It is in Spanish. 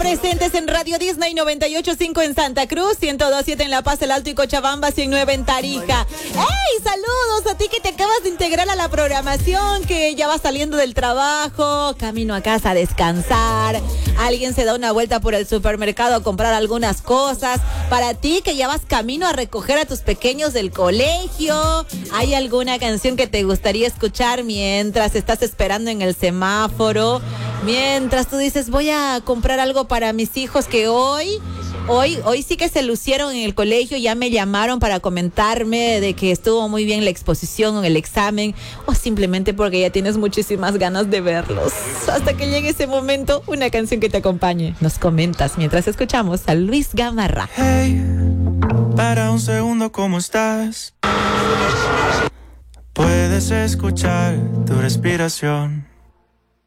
presentes en Radio Disney 98.5 en Santa Cruz, 102.7 en La Paz, El Alto y Cochabamba, 109 en Tarija. ¡Hey! Saludos a ti que te acabas de integrar a la programación, que ya vas saliendo del trabajo, camino a casa a descansar. Alguien se da una vuelta por el supermercado a comprar algunas cosas. Para ti que ya vas camino a recoger a tus pequeños del colegio, ¿hay alguna canción que te gustaría escuchar mientras estás esperando en el semáforo? Mientras tú dices, voy a comprar algo para mis hijos que hoy sí que se lucieron en el colegio, ya me llamaron para comentarme de que estuvo muy bien la exposición o el examen, o simplemente porque ya tienes muchísimas ganas de verlos. Hasta que llegue ese momento, una canción que te acompañe. Nos comentas mientras escuchamos a Luis Gamarra. Hey, para un segundo, ¿cómo estás? Puedes escuchar tu respiración.